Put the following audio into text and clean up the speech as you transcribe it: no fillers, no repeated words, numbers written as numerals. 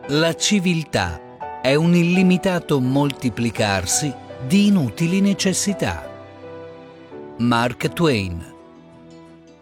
La civiltà è un illimitato moltiplicarsi di inutili necessità. Mark Twain.